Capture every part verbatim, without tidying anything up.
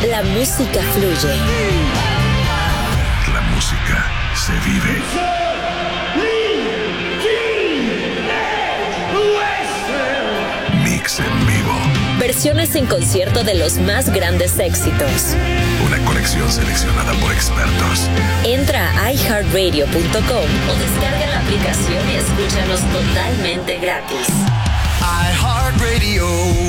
La música fluye. La música se vive. Mix en vivo. Versiones en concierto de los más grandes éxitos. Una colección seleccionada por expertos. Entra a i heart radio punto com o descarga la aplicación y escúchanos totalmente gratis. iHeartRadio.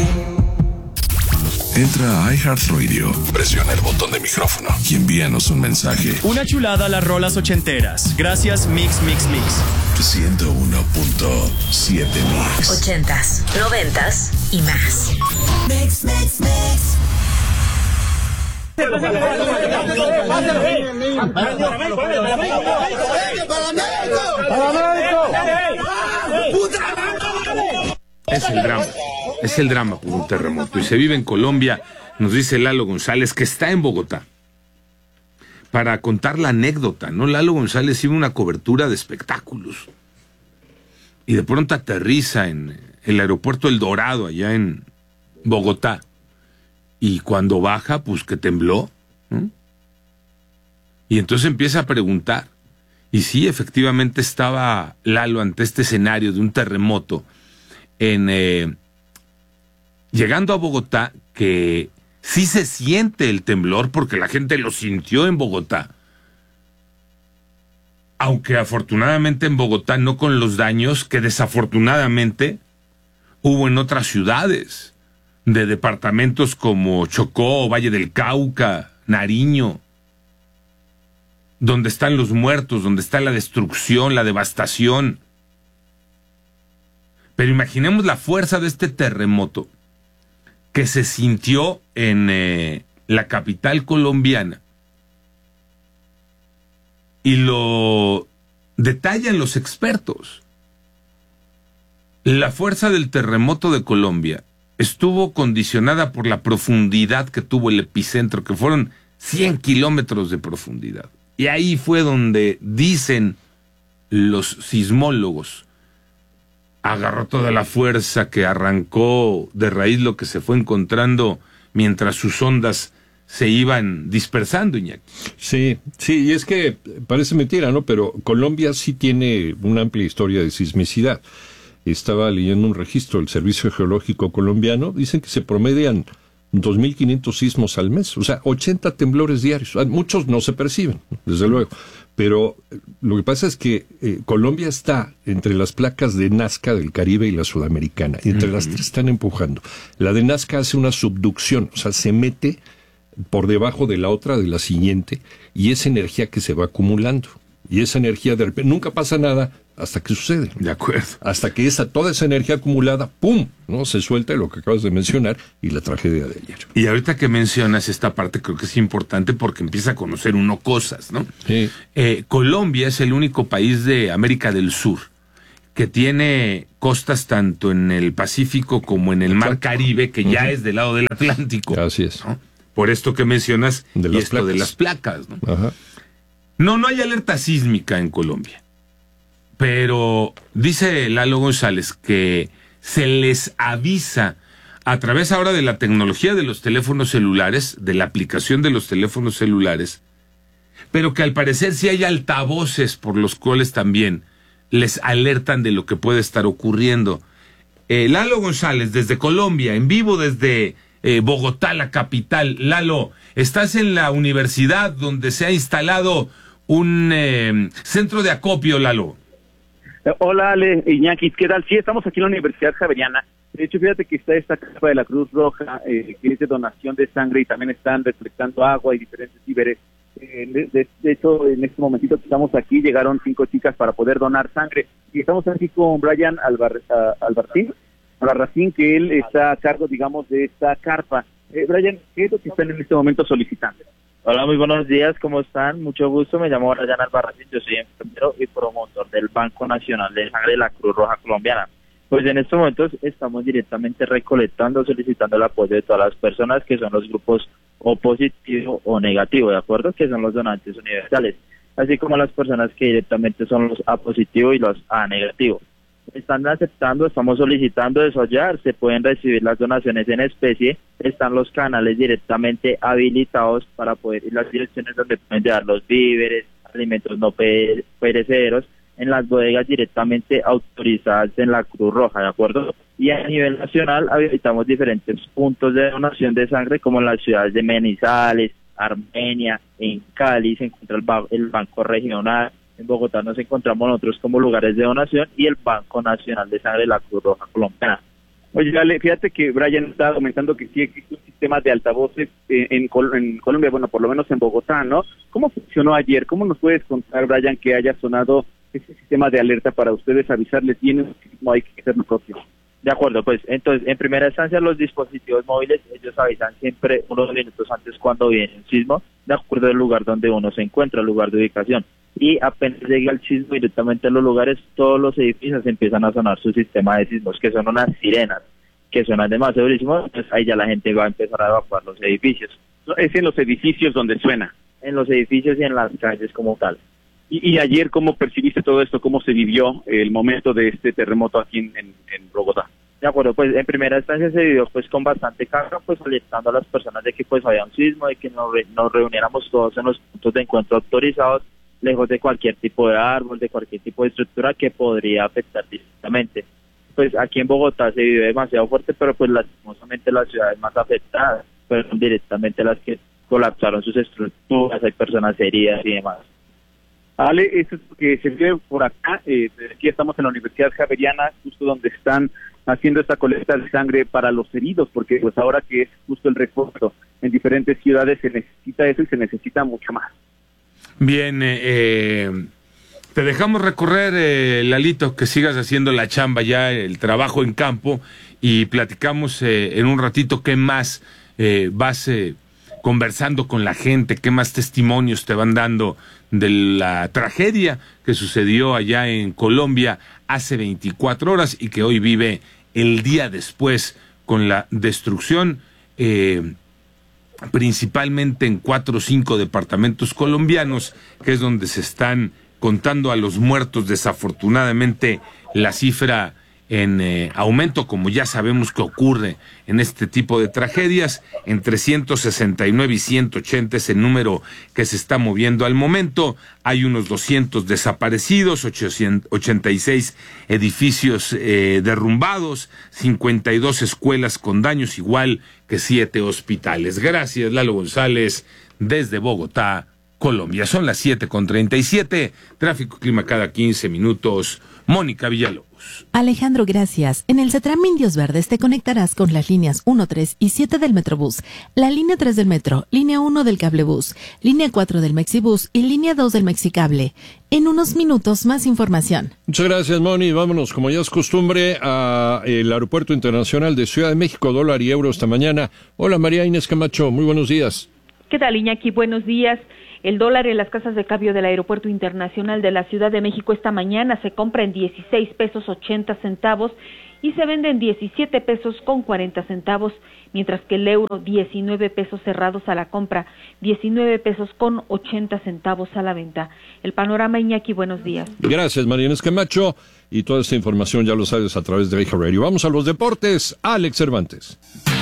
Entra a iHeartRadio, presiona el botón de micrófono y envíanos un mensaje. Una chulada a las rolas ochenteras. Gracias Mix Mix Mix. ciento uno punto siete Mix. Ochentas, noventas y más. Mix Mix Mix. Es el drama, es el drama por un terremoto. Y se vive en Colombia, nos dice Lalo González, que está en Bogotá, para contar la anécdota, ¿no? Lalo González iba a una cobertura de espectáculos y de pronto aterriza en el aeropuerto El Dorado, allá en Bogotá. Y cuando baja, pues que tembló, ¿no? Y entonces empieza a preguntar. Y sí, efectivamente estaba Lalo ante este escenario de un terremoto, en eh, llegando a Bogotá, que sí se siente el temblor, porque la gente lo sintió en Bogotá. Aunque afortunadamente en Bogotá no con los daños que desafortunadamente hubo en otras ciudades de departamentos como Chocó, Valle del Cauca, Nariño, donde están los muertos, donde está la destrucción, la devastación. Pero imaginemos la fuerza de este terremoto que se sintió en eh, la capital colombiana. Y lo detallan los expertos. La fuerza del terremoto de Colombia estuvo condicionada por la profundidad que tuvo el epicentro, que fueron cien kilómetros de profundidad. Y ahí fue donde dicen los sismólogos, agarró toda la fuerza que arrancó de raíz lo que se fue encontrando mientras sus ondas se iban dispersando, Iñaki. Sí, sí, y es que parece mentira, ¿no? Pero Colombia sí tiene una amplia historia de sismicidad. Estaba leyendo un registro del Servicio Geológico Colombiano, dicen que se promedian dos mil quinientos sismos al mes, o sea, ochenta temblores diarios. Muchos no se perciben, desde luego, pero lo que pasa es que eh, Colombia está entre las placas de Nazca del Caribe y la Sudamericana, y entre uh-huh. las tres están empujando. La de Nazca hace una subducción, o sea, se mete por debajo de la otra, de la siguiente, y es energía que se va acumulando. Y esa energía de repente, nunca pasa nada hasta que sucede. De acuerdo. Hasta que esa, toda esa energía acumulada, ¡pum!, ¿no? Se suelta, lo que acabas de mencionar, y la tragedia de ayer. Y ahorita que mencionas esta parte, creo que es importante porque empieza a conocer uno cosas, ¿no? Sí. Eh, Colombia es el único país de América del Sur que tiene costas tanto en el Pacífico como en el Mar Caribe, que ya uh-huh. es del lado del Atlántico. Así es. ¿No? Por esto que mencionas, de y las esto placas. de las placas, ¿no? Ajá. No, no hay alerta sísmica en Colombia. Pero dice Lalo González que se les avisa a través ahora de la tecnología de los teléfonos celulares, de la aplicación de los teléfonos celulares, pero que al parecer sí hay altavoces por los cuales también les alertan de lo que puede estar ocurriendo. Eh, Lalo González, desde Colombia, en vivo desde eh, Bogotá, la capital. Lalo, estás en la universidad donde se ha instalado un eh, centro de acopio, Lalo. Hola, Ale, Iñaki, ¿qué tal? Sí, estamos aquí en la Universidad Javeriana. De hecho, fíjate que está esta capa de la Cruz Roja, eh, que es de donación de sangre, y también están recolectando agua y diferentes víveres. Eh, de, de, de hecho, en este momentito que estamos aquí, llegaron cinco chicas para poder donar sangre. Y estamos aquí con Brian Albar, uh, Albarcín, Albarracín, que él está a cargo, digamos, de esta carpa. Eh, Brian, ¿qué es lo que están en este momento solicitando? Hola, muy buenos días, ¿cómo están? Mucho gusto, me llamo Brian Albarracín, yo soy enfermero y promotor del Banco Nacional de Sangre de la Cruz Roja Colombiana. Pues en estos momentos estamos directamente recolectando, solicitando el apoyo de todas las personas que son los grupos O positivo o negativo, ¿de acuerdo? Que son los donantes universales, así como las personas que directamente son los A positivo y los A negativo. están aceptando, estamos solicitando eso allá, se pueden recibir las donaciones en especie, están los canales directamente habilitados para poder, y las direcciones donde pueden llevar los víveres, alimentos no pere- perecederos, en las bodegas directamente autorizadas en la Cruz Roja, ¿de acuerdo? Y a nivel nacional habilitamos diferentes puntos de donación de sangre, como en las ciudades de Manizales, Armenia, en Cali se encuentra el, ba- el Banco Regional, en Bogotá nos encontramos nosotros como lugares de donación y el Banco Nacional de Sangre de la Cruz Roja Colombiana. Oye, Ale, fíjate que Brian estaba comentando que sí existe un sistema de altavoces eh, en, Col- en Colombia, bueno, por lo menos en Bogotá, ¿no? ¿Cómo funcionó ayer? ¿Cómo nos puedes contar, Brian, que haya sonado ese sistema de alerta para ustedes avisarles bien cómo hay que hacer lo propio? De acuerdo, pues entonces en primera instancia los dispositivos móviles, ellos avisan siempre unos minutos antes cuando viene un sismo, de acuerdo al lugar donde uno se encuentra, el lugar de ubicación. Y apenas llega el sismo directamente a los lugares, todos los edificios empiezan a sonar su sistema de sismos, que son unas sirenas, que suenan demasiado durísimo, entonces ahí ya la gente va a empezar a evacuar los edificios. Es en los edificios donde suena. En los edificios y en las calles como tal. Y, y ayer, ¿cómo percibiste todo esto? ¿Cómo se vivió el momento de este terremoto aquí en, en, en Bogotá? De acuerdo, pues en primera instancia se vivió pues con bastante carga, pues alertando a las personas de que pues había un sismo, de que nos, re, nos reuniéramos todos en los puntos de encuentro autorizados, lejos de cualquier tipo de árbol, de cualquier tipo de estructura que podría afectar directamente. Pues aquí en Bogotá se vive demasiado fuerte, pero pues lastimosamente las ciudades más afectadas fueron directamente las que colapsaron sus estructuras, hay personas heridas y demás. Ale, eso es lo que se vive por acá, eh, aquí estamos en la Universidad Javeriana, justo donde están haciendo esta colecta de sangre para los heridos, porque pues ahora que es justo el refuerzo en diferentes ciudades se necesita eso y se necesita mucho más. Bien, eh, eh, te dejamos recorrer, eh, Lalito, que sigas haciendo la chamba ya, el trabajo en campo, y platicamos eh, en un ratito qué más eh, vas eh, conversando con la gente, qué más testimonios te van dando de la tragedia que sucedió allá en Colombia hace veinticuatro horas y que hoy vive el día después con la destrucción, eh, principalmente en cuatro o cinco departamentos colombianos, que es donde se están contando a los muertos. Desafortunadamente la cifra en eh, aumento, como ya sabemos que ocurre en este tipo de tragedias, entre ciento sesenta y nueve y ciento ochenta es el número que se está moviendo al momento. Hay unos doscientos desaparecidos, ochenta y seis edificios eh, derrumbados, cincuenta y dos escuelas con daños, igual que siete hospitales. Gracias, Lalo González, desde Bogotá, Colombia. Son las siete con treinta y siete, tráfico clima cada quince minutos. Mónica Villalobos. Alejandro, gracias. En el CETRAM Indios Verdes te conectarás con las líneas uno, tres y siete del Metrobús, la línea tres del Metro, línea uno del Cablebús, línea cuatro del Mexibús y línea dos del Mexicable. En unos minutos más información. Muchas gracias, Moni. Vámonos, como ya es costumbre, al Aeropuerto Internacional de Ciudad de México, dólar y euro esta mañana. Hola, María Inés Camacho, muy buenos días. ¿Qué tal, Iñaki? Buenos días. El dólar en las casas de cambio del Aeropuerto Internacional de la Ciudad de México esta mañana se compra en dieciséis pesos ochenta centavos y se vende en diecisiete pesos con cuarenta centavos, mientras que el euro diecinueve pesos cerrados a la compra, diecinueve pesos con ochenta centavos a la venta. El panorama, Iñaki, buenos días. Gracias, María Inés Camacho, y toda esta información ya lo sabes a través de iHeartRadio. Vamos a los deportes. Alex Cervantes.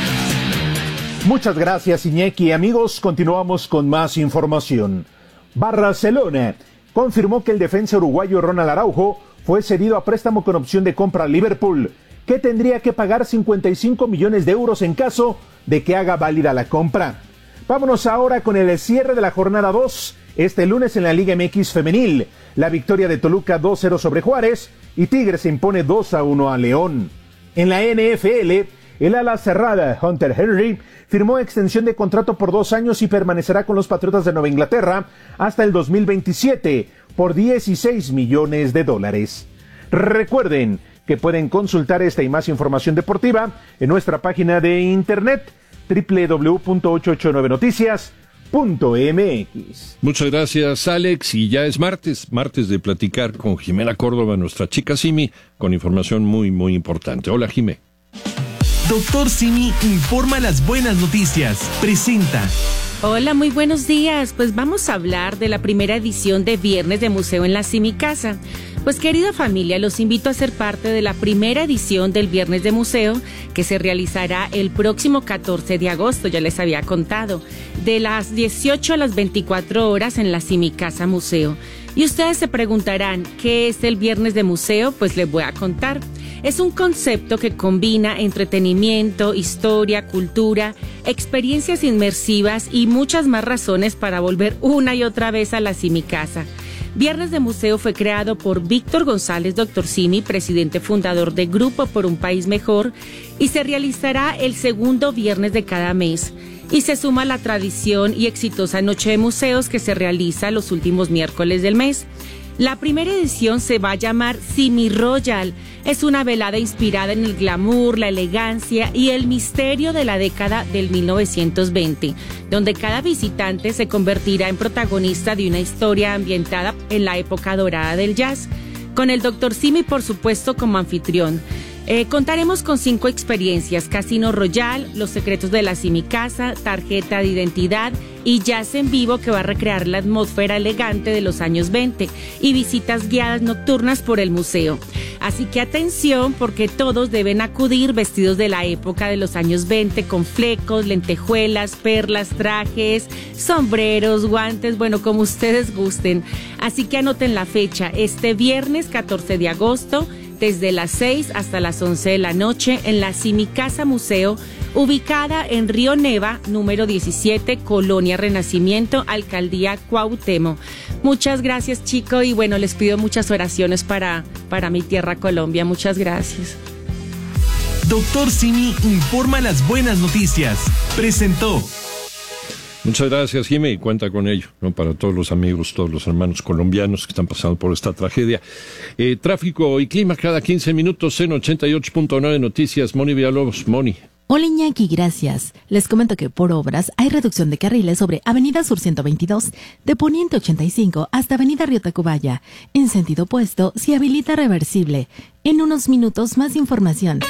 Muchas gracias, Iñaki. Amigos, continuamos con más información. Barcelona confirmó que el defensa uruguayo Ronald Araujo fue cedido a préstamo con opción de compra a Liverpool, que tendría que pagar cincuenta y cinco millones de euros en caso de que haga válida la compra. Vámonos ahora con el cierre de la jornada dos. Este lunes en la Liga M X Femenil, la victoria de Toluca dos cero sobre Juárez y Tigres se impone dos a uno a León. En la N F L, el ala cerrada Hunter Henry firmó extensión de contrato por dos años y permanecerá con los Patriotas de Nueva Inglaterra hasta el dos mil veintisiete por dieciséis millones de dólares. Recuerden que pueden consultar esta y más información deportiva en nuestra página de internet doble u doble u doble u punto ochocientos ochenta y nueve noticias punto m x. Muchas gracias, Alex, y ya es martes, martes de platicar con Jimena Córdoba, nuestra chica Simi, con información muy, muy importante. Hola, Jimé. Doctor Simi informa las buenas noticias. Presenta. Hola, muy buenos días. Pues vamos a hablar de la primera edición de Viernes de Museo en la Simicasa. Pues querida familia, los invito a ser parte de la primera edición del Viernes de Museo que se realizará el próximo catorce de agosto, ya les había contado, de las dieciocho a las veinticuatro horas en la Simicasa Museo. Y ustedes se preguntarán, ¿qué es el Viernes de Museo? Pues les voy a contar. Es un concepto que combina entretenimiento, historia, cultura, experiencias inmersivas y muchas más razones para volver una y otra vez a la Simicasa. Viernes de Museo fue creado por Víctor González Doctor Simi, presidente fundador de Grupo por un País Mejor, y se realizará el segundo viernes de cada mes. Y se suma a la tradición y exitosa Noche de Museos que se realiza los últimos miércoles del mes. La primera edición se va a llamar Simi Royal. Es una velada inspirada en el glamour, la elegancia y el misterio de la década del mil novecientos veinte, donde cada visitante se convertirá en protagonista de una historia ambientada en la época dorada del jazz, con el doctor Simi, por supuesto, como anfitrión. Eh, contaremos con cinco experiencias: Casino Royal, Los Secretos de la Simicasa, Tarjeta de Identidad y Jazz en Vivo, que va a recrear la atmósfera elegante de los años veinte, y visitas guiadas nocturnas por el museo. Así que atención, porque todos deben acudir vestidos de la época de los años veinte, con flecos, lentejuelas, perlas, trajes, sombreros, guantes, bueno, como ustedes gusten. Así que anoten la fecha, este viernes catorce de agosto, desde las seis hasta las once de la noche en la Simicasa Museo, ubicada en Río Neva, número diecisiete, Colonia Renacimiento, Alcaldía Cuauhtémoc. Muchas gracias, chico, y bueno, les pido muchas oraciones para, para mi tierra Colombia. Muchas gracias. Doctor Simi informa las buenas noticias. Presentó. Muchas gracias, Jimmy, y cuenta con ello, ¿no? Para todos los amigos, todos los hermanos colombianos que están pasando por esta tragedia. Eh, tráfico y clima cada quince minutos en ochenta y ocho punto nueve Noticias. Moni Villalobos, Moni. Hola Iñaki, gracias. Les comento que por obras hay reducción de carriles sobre Avenida Sur ciento veintidós, de Poniente ochenta y cinco hasta Avenida Río Tacubaya. En sentido opuesto, se habilita reversible. En unos minutos más información.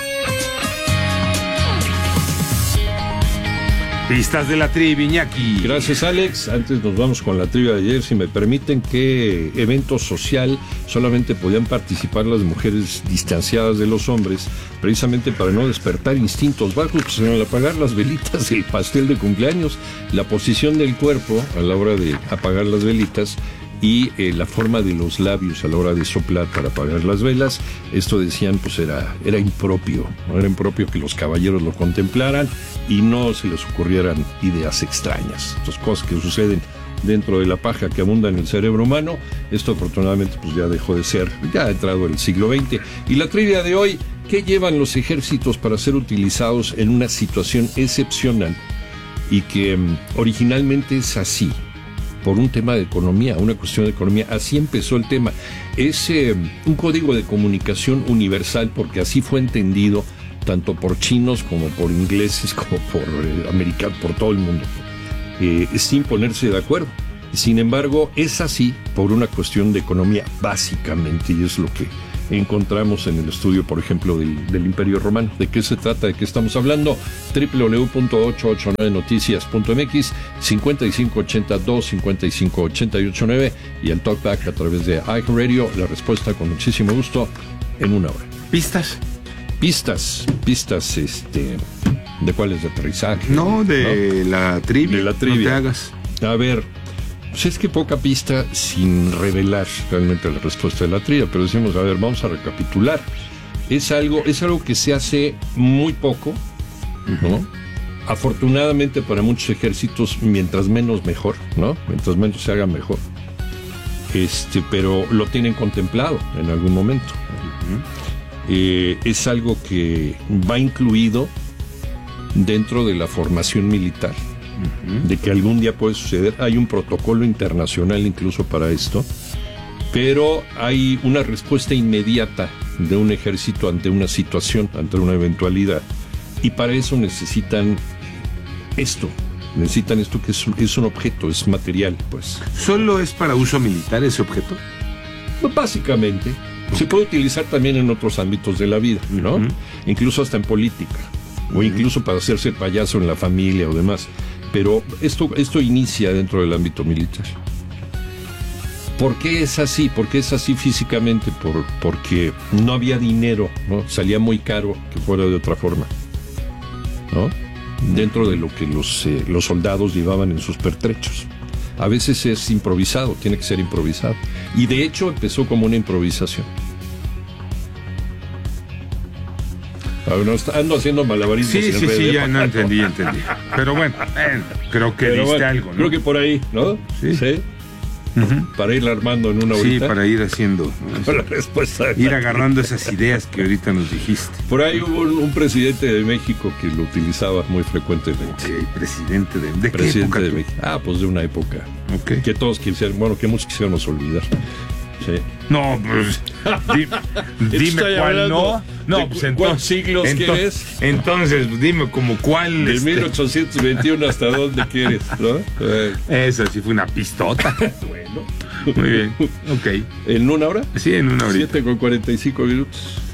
Pistas de la trivia, Iñaki. Gracias, Alex. Antes nos vamos con la trivia de ayer. Si me permiten, ¿qué evento social solamente podían participar las mujeres distanciadas de los hombres, precisamente para no despertar instintos bajos, pues, al apagar las velitas del pastel de cumpleaños? La posición del cuerpo a la hora de apagar las velitas y eh, la forma de los labios a la hora de soplar para apagar las velas. Esto, decían, pues era, era impropio, ¿no? Era impropio que los caballeros lo contemplaran y no se les ocurrieran ideas extrañas. Estas cosas que suceden dentro de la paja que abunda en el cerebro humano. Esto afortunadamente pues ya dejó de ser, ya ha entrado el siglo veinte. Y la trivia de hoy: ¿qué llevan los ejércitos para ser utilizados en una situación excepcional y que um, originalmente es así? Por un tema de economía, una cuestión de economía. Así empezó el tema. Es eh, un código de comunicación universal, porque así fue entendido tanto por chinos como por ingleses, como por eh, americanos, por todo el mundo, eh, sin ponerse de acuerdo. Sin embargo, es así por una cuestión de economía, básicamente, y es lo que encontramos en el estudio, por ejemplo, del, del Imperio Romano. ¿De qué se trata? ¿De qué estamos hablando? doble u doble u doble u punto ochocientos ochenta y nueve noticias punto m x, cincuenta y cinco ochenta y dos, cincuenta y cinco ochenta y ocho nueve, y el talkback a través de iHeartRadio. La respuesta con muchísimo gusto en una hora. ¿Pistas? Pistas, pistas, este... ¿de cuáles? ¿De aterrizaje? No, de ¿no? la trivia. De la trivia. No te hagas. A ver... Pues es que poca pista sin revelar realmente la respuesta de la trivia, pero decimos, a ver, vamos a recapitular. Es algo, es algo que se hace muy poco, ¿no? Afortunadamente para muchos ejércitos, mientras menos mejor, ¿no? Mientras menos se haga mejor. Este, pero lo tienen contemplado en algún momento. Uh-huh. Eh, es algo que va incluido dentro de la formación militar. De que algún día puede suceder. Hay un protocolo internacional incluso para esto, pero hay una respuesta inmediata de un ejército ante una situación, ante una eventualidad, y para eso necesitan esto, necesitan esto que es un, es un objeto, es material, pues. ¿Solo es para uso militar ese objeto? Pues básicamente. Se puede utilizar también en otros ámbitos de la vida, ¿no? Uh-huh. Incluso hasta en política, uh-huh. o incluso para hacerse payaso en la familia o demás. Pero esto, esto inicia dentro del ámbito militar. ¿Por qué es así? ¿Por qué es así físicamente? Por, porque no había dinero, ¿no? Salía muy caro que fuera de otra forma, ¿no? Dentro de lo que los, eh, los soldados llevaban en sus pertrechos. A veces es improvisado, tiene que ser improvisado. Y de hecho empezó como una improvisación. Bueno, ando haciendo malabarismos. Sí, sí, sí, ya no entendí, entendí. Pero bueno, eh, creo que Pero diste bueno, algo, ¿no? Creo que por ahí, ¿no? Sí. ¿Sí? Uh-huh. Para ir armando en una horita. Sí, para ir haciendo, ¿no? Con la respuesta. Ir agarrando esas ideas que ahorita nos dijiste. Por ahí hubo un, un presidente de México que lo utilizaba muy frecuentemente. Sí, presidente de, ¿de qué presidente época de tú? México. Ah, pues de una época. Okay. Que todos quisieron, bueno, que muchos quisiéramos olvidar. Sí. No, pues di, dime cuál no. No, pues entonces, ¿cuántos siglos ento, quieres? Entonces, dime como cuál. De este... mil ochocientos veintiuno hasta dónde quieres, ¿no? Eh. Esa sí fue una pistota. Bueno. Muy bien, ok. ¿En una hora? Sí, en una hora. siete con cuarenta y cinco minutos.